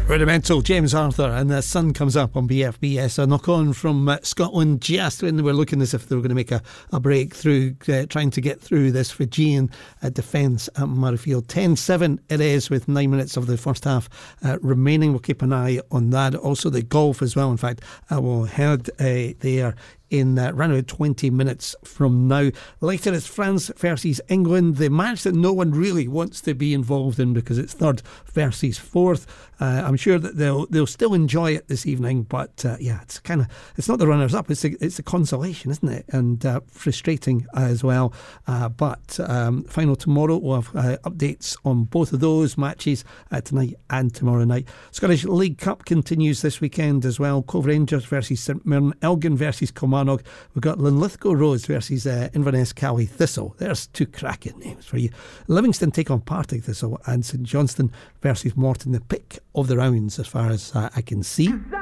Rudimental, James Arthur, and the sun comes up on BFBS. A knock on from Scotland just when they were looking as if they were going to make a breakthrough, trying to get through this Fijian defence at Murrayfield. 10-7 it is with 9 minutes of the first half remaining. We'll keep an eye on that. Also the golf as well. In fact, we'll head there in around about 20 minutes from now. Later it's France versus England, the match that no one really wants to be involved in because it's third versus fourth. I'm sure that they'll still enjoy it this evening, but it's not the runners up, it's a consolation, isn't it? And frustrating as well. But final tomorrow, we'll have updates on both of those matches tonight and tomorrow night. Scottish League Cup continues this weekend as well. Cove Rangers versus St Mirren, Elgin versus Kilmarnock. We've got Linlithgow Rose versus Inverness Cowley Thistle. There's two cracking names for you. Livingston take on Partick Thistle, and St Johnstone versus Morton, the pick of the rounds as far as I can see.